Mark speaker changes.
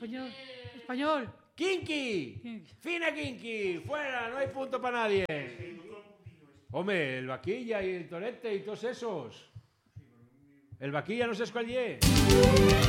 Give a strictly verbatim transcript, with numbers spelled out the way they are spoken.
Speaker 1: Español. Español.
Speaker 2: ¡Kinky!
Speaker 1: Kinky.
Speaker 2: ¡Fina Kinky! ¡Fuera! No hay punto para nadie. Hombre, el Vaquilla y el Torete y todos esos. El Vaquilla no sé cuál es.